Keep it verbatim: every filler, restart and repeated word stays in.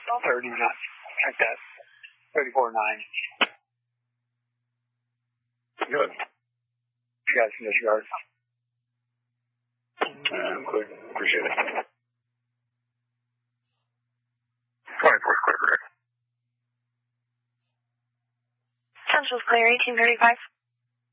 Or do you not check that? thirty-four nine. Good. You guys can disregard. Uh, clear. Appreciate it. twenty-four's clear, correct. Central's clear, eighteen thirty-five.